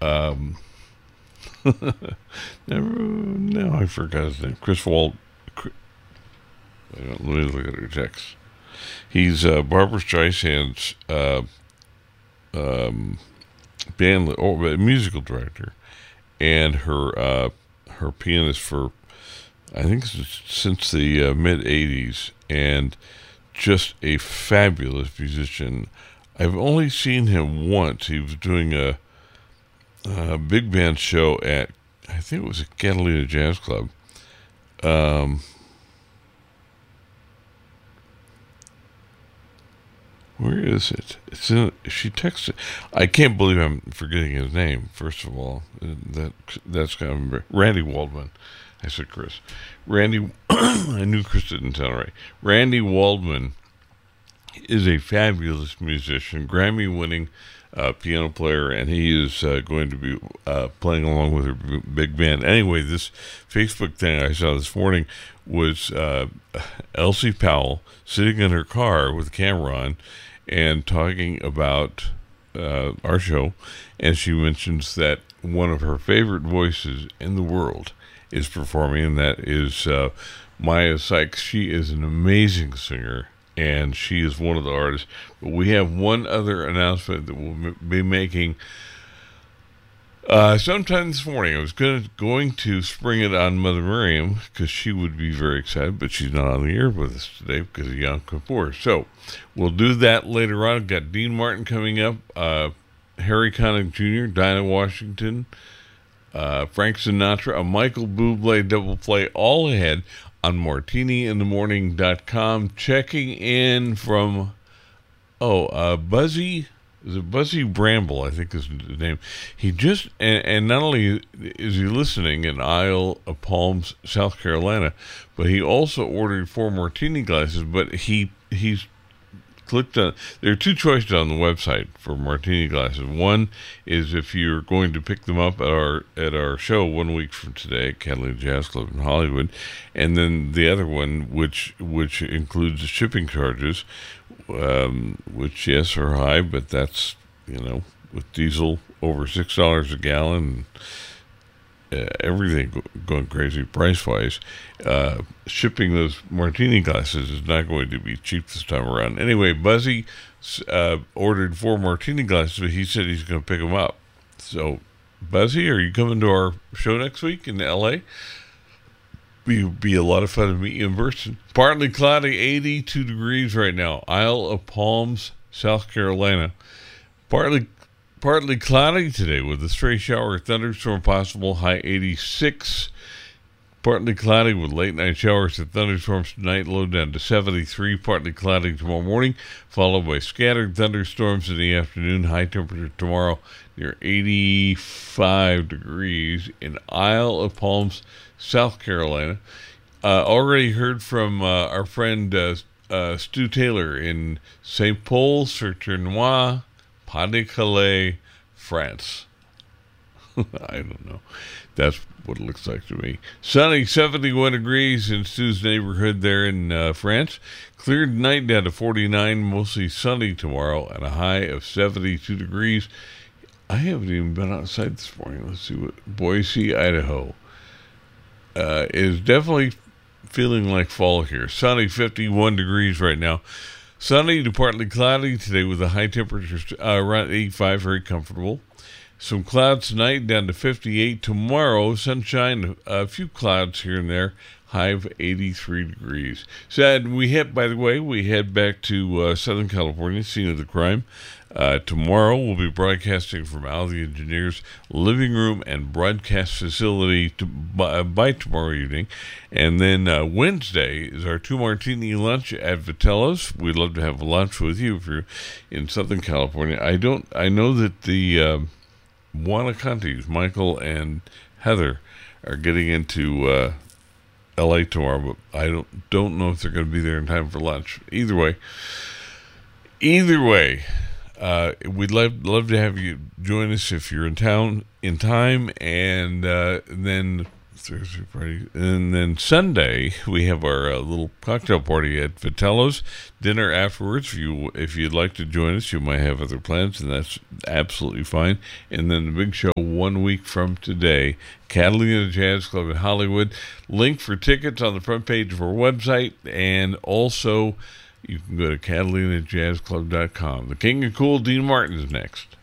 Um, now I forgot his name. Chris Walt. Let me look at her text. He's Barbara Streisand's band musical director, and her pianist for I think since the mid '80s, and just a fabulous musician. I've only seen him once. He was doing a big band show at, I think it was at Catalina Jazz Club. Where is it? It's in. She texted. I can't believe I'm forgetting his name. First of all, that's kind of Randy Waldman. I said Chris. Randy. I knew Chris didn't sound right. Randy Waldman is a fabulous musician, Grammy-winning piano player, and he is going to be playing along with her big band. Anyway, this Facebook thing I saw this morning was Elsie Powell sitting in her car with a camera on and talking about our show, and she mentions that one of her favorite voices in the world is performing, and that is Maya Sykes. She is an amazing singer, and she is one of the artists. But we have one other announcement that we'll be making sometime this morning. I was going to spring it on Mother Miriam because she would be very excited, but she's not on the air with us today because of Yom Kippur. So we'll do that later on. We've got Dean Martin coming up, Harry Connick Jr., Dinah Washington, Frank Sinatra, a Michael Bublé double play, all ahead on martiniinthemorning.com. Checking in from Buzzy. Is it Buzzy Bramble, I think is the name. He just, and not only is he listening in Isle of Palms, South Carolina, but he also ordered 4 martini glasses, but he's clicked on, there are 2 choices on the website for martini glasses. One is if you're going to pick them up at our show 1 week from today at Catalina Jazz Club in Hollywood, and then the other one, which includes the shipping charges, which yes are high, but that's, with diesel over $6 a gallon, everything going crazy price wise. Shipping those martini glasses is not going to be cheap this time around. Anyway, Buzzy ordered 4 martini glasses, but he said he's going to pick them up. So, Buzzy, are you coming to our show next week in LA? Be a lot of fun to meet you in person. Partly cloudy, 82 degrees right now. Isle of Palms, South Carolina. Partly cloudy today with a stray shower thunderstorm possible, high 86. Partly cloudy with late night showers and thunderstorms tonight, low down to 73. Partly cloudy tomorrow morning, followed by scattered thunderstorms in the afternoon. High temperature tomorrow near 85 degrees in Isle of Palms, South Carolina. Already heard from our friend Stu Taylor in St. Paul, Sur-Ternois, Pas-de-Calais, France. I don't know. That's what it looks like to me. Sunny, 71 degrees in Stu's neighborhood there in France. Cleared tonight down to 49, mostly sunny tomorrow, and a high of 72 degrees. I haven't even been outside this morning. Let's see what Boise, Idaho. Is definitely feeling like fall here. Sunny, 51 degrees right now. Sunny to partly cloudy today with a high temperature around 85, very comfortable. Some clouds tonight down to 58. Tomorrow, sunshine, a few clouds here and there, high of 83 degrees. So we head back to Southern California, scene of the crime. Tomorrow we'll be broadcasting from Al the Engineer's living room and broadcast facility by tomorrow evening. And then Wednesday is our 2 martini lunch at Vitello's. We'd love to have lunch with you if you're in Southern California. I know that the Buonacontes, Michael and Heather, are getting into LA tomorrow, but I don't know if they're going to be there in time for lunch. Either way, we'd love to have you join us if you're in town in time, and then Thursday party. And then Sunday, we have our little cocktail party at Vitello's. Dinner afterwards. If you'd like to join us, you might have other plans, and that's absolutely fine. And then the big show 1 week from today, Catalina Jazz Club in Hollywood. Link for tickets on the front page of our website, and also you can go to CatalinaJazzClub.com. The King of Cool, Dean Martin, is next.